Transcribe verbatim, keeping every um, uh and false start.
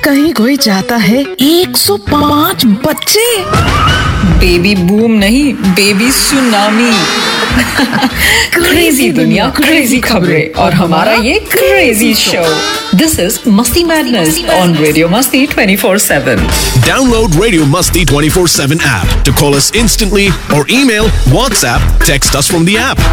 कहीं कोई चाहता है एक सौ पाँच बच्चे। बेबी बूम नहीं, बेबी सुनामी। क्रेजी दुनिया, क्रेजी खबरें और हमारा ये क्रेजी शो। दिस इज मस्ती मैडनेस ऑन रेडियो मस्ती twenty four seven. Download Radio Musty twenty four seven app to call us instantly or email, WhatsApp, text us from the app.